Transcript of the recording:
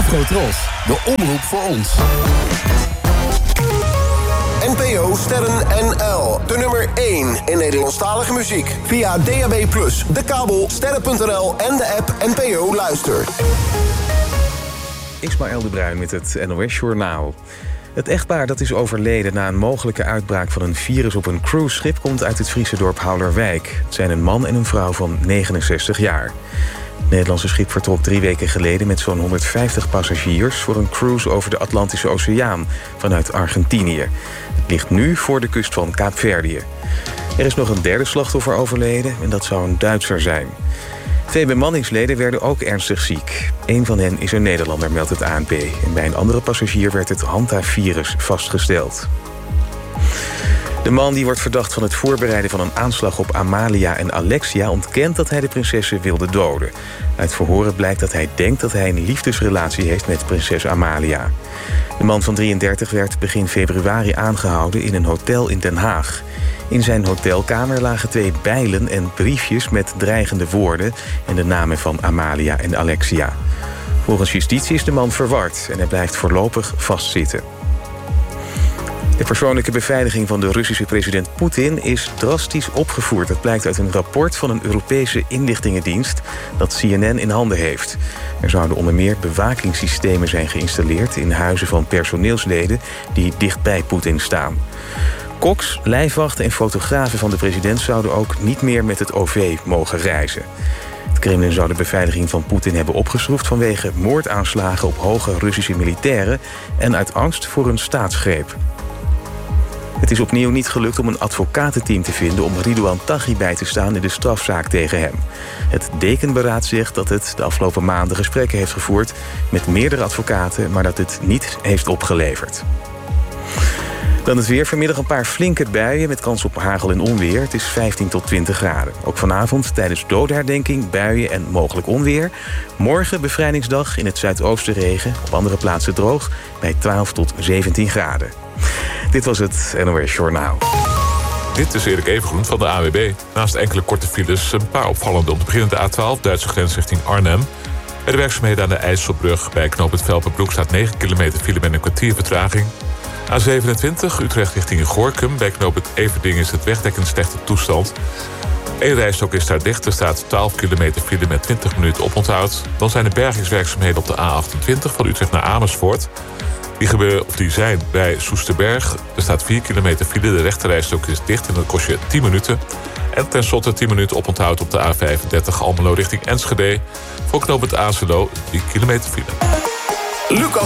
Afrotros, de omroep voor ons. NPO Sterren NL, de nummer 1 in Nederlandstalige muziek. Via DAB+, de kabel, sterren.nl en de app NPO Luister. Ismaël de Bruin met het NOS-journaal. Het echtpaar dat is overleden na een mogelijke uitbraak van een virus op een cruiseschip komt uit het Friese dorp Houwerwijk. Het zijn een man en een vrouw van 69 jaar. Het Nederlandse schip vertrok 3 weken geleden met zo'n 150 passagiers voor een cruise over de Atlantische Oceaan vanuit Argentinië. Het ligt nu voor de kust van Kaapverdië. Er is nog een derde slachtoffer overleden en dat zou een Duitser zijn. 2 bemanningsleden werden ook ernstig ziek. Eén van hen is een Nederlander, meldt het ANP. En bij een andere passagier werd het Hanta-virus vastgesteld. De man die wordt verdacht van het voorbereiden van een aanslag op Amalia en Alexia ontkent dat hij de prinsessen wilde doden. Uit verhoren blijkt dat hij denkt dat hij een liefdesrelatie heeft met prinses Amalia. De man van 33 werd begin februari aangehouden in een hotel in Den Haag. In zijn hotelkamer lagen 2 bijlen en briefjes met dreigende woorden en de namen van Amalia en Alexia. Volgens justitie is de man verward en hij blijft voorlopig vastzitten. De persoonlijke beveiliging van de Russische president Poetin is drastisch opgevoerd. Dat blijkt uit een rapport van een Europese inlichtingendienst dat CNN in handen heeft. Er zouden onder meer bewakingssystemen zijn geïnstalleerd in huizen van personeelsleden die dichtbij Poetin staan. Koks, lijfwachten en fotografen van de president zouden ook niet meer met het OV mogen reizen. Het Kremlin zou de beveiliging van Poetin hebben opgeschroefd vanwege moordaanslagen op hoge Russische militairen en uit angst voor een staatsgreep. Het is opnieuw niet gelukt om een advocatenteam te vinden om Ridouan Taghi bij te staan in de strafzaak tegen hem. Het dekenberaad zegt dat het de afgelopen maanden gesprekken heeft gevoerd met meerdere advocaten, maar dat het niet heeft opgeleverd. Dan het weer. Vanmiddag een paar flinke buien met kans op hagel en onweer. Het is 15 tot 20 graden. Ook vanavond tijdens dodenherdenking buien en mogelijk onweer. Morgen bevrijdingsdag in het zuidoosten regen. Op andere plaatsen droog bij 12 tot 17 graden. Dit was het NOS Journaal. Dit is Erik Evengroen van de AWB. Naast enkele korte files een paar opvallende. Om te beginnen de A12, Duitse grens richting Arnhem. Bij de werkzaamheden aan de IJsselbrug bij knooppunt Velpenbroek staat 9 kilometer file met een kwartier vertraging. A27, Utrecht richting Gorinchem. Bij knooppunt Everdingen is het wegdek in slechte toestand. 1 rijstok is daar dicht. Er staat 12 kilometer file met 20 minuten oponthoud. Dan zijn er bergingswerkzaamheden op de A28 van Utrecht naar Amersfoort. Die zijn bij Soesterberg. Er staat 4 kilometer file. De rechterrijstok is dicht en dat kost je 10 minuten. En tenslotte 10 minuten oponthoud op de A35 Almelo richting Enschede. Voor knooppunt Azelo 3 kilometer file. Lucas